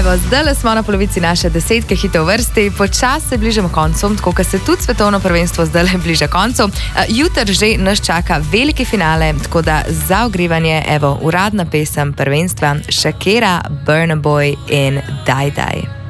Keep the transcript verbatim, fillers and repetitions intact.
Evo, zdaj smo na polovici naše desetke hitov vrsti, počasi se bližamo koncu, tako kot se tudi svetovno prvenstvo zdaj bliža koncu. Jutri že nas čaka veliki finale, tako da za ogrevanje, evo, uradna pesem prvenstva Shakira, Burna Boy in Die Die.